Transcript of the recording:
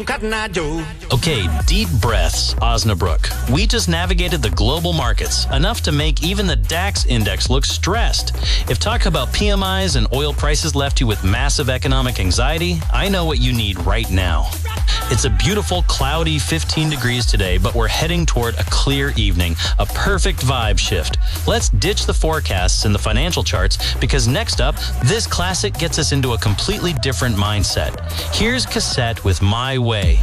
Okay, deep breaths, Osnabrück. We just navigated the global markets, enough to make even the DAX index look stressed. If talk about PMIs and oil prices left you with massive economic anxiety, I know what you need right now. It's a beautiful, cloudy 15 degrees today, but we're heading toward a clear evening, a perfect vibe shift. Let's ditch the forecasts and the financial charts, because next up, this classic gets us into a completely different mindset. Here's Cassette with My Way.